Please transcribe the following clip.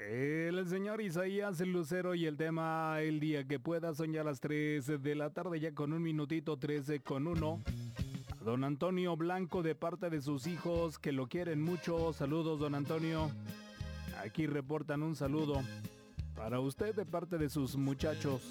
El señor Isaías Lucero y el tema El día que pueda soñar a las 3 de la tarde, ya con un minutito, 13 con uno. A don Antonio Blanco de parte de sus hijos que lo quieren mucho. Saludos, don Antonio. Aquí reportan un saludo para usted de parte de sus muchachos.